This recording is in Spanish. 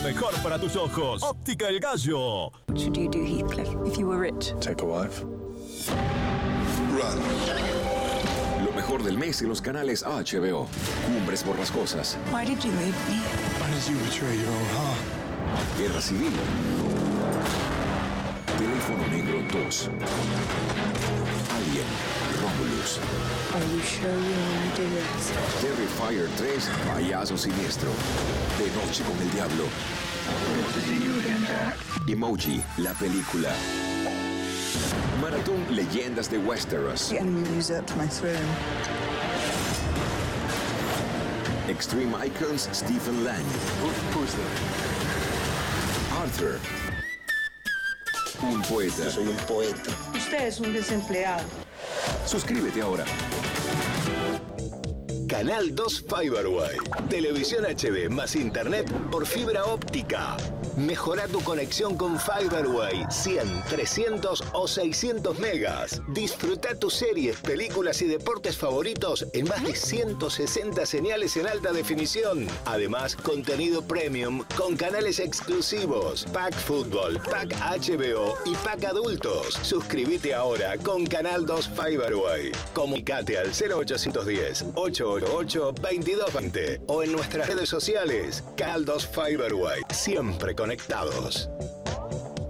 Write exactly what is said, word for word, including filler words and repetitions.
Mejor para tus ojos. Óptica El Gallo. What should you do, Heathcliff, if you were rich? Take a wife. Run. Lo mejor del mes en los canales H B O. Cumbres borrascosas. Why did you leave me? Why did you betray your own heart? Guerra Civil. Teléfono Negro dos. Alien. Romulus. Are you sure you want to do this? Terrifier tres. Payaso Siniestro. De Noche con el Diablo. Emoji, la película. Maratón Leyendas de Westeros. The enemy usurped my throne. Extreme Icons, Stephen Lang. Who's that? Arthur. Un poeta. Soy un poeta. Usted es un desempleado. Suscríbete ahora. Canal dos Fiberway. Televisión H D más internet por fibra óptica. Mejora tu conexión con Fiberway. cien, trescientos o seiscientos megas. Disfruta tus series, películas y deportes favoritos en más de ciento sesenta señales en alta definición. Además, contenido premium con canales exclusivos. Pack Fútbol, Pack H B O y Pack Adultos. Suscríbete ahora con Canal dos Fiberway. Comunicate al cero ochocientos diez, ochocientos ocho, veintidós veinte o en nuestras redes sociales. Canal dos Fiberway. Siempre conectados.